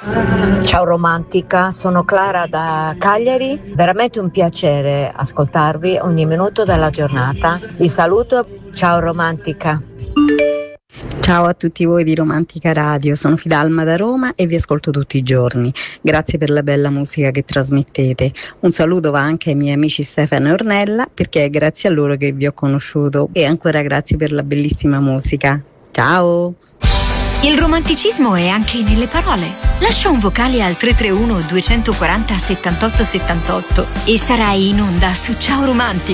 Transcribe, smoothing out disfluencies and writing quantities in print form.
Ciao romantica, sono Clara da Cagliari, veramente un piacere ascoltarvi ogni minuto della giornata. Vi saluto, ciao romantica. Ciao a tutti voi di Romantica Radio, sono Fidalma da Roma e vi ascolto tutti i giorni. Grazie per la bella musica che trasmettete. Un saluto va anche ai miei amici Stefano e Ornella, perché è grazie a loro che vi ho conosciuto, e ancora grazie per la bellissima musica. Ciao! Il romanticismo è anche nelle parole. Lascia un vocale al 331 240 78 78 e sarai in onda su Ciao Romantica.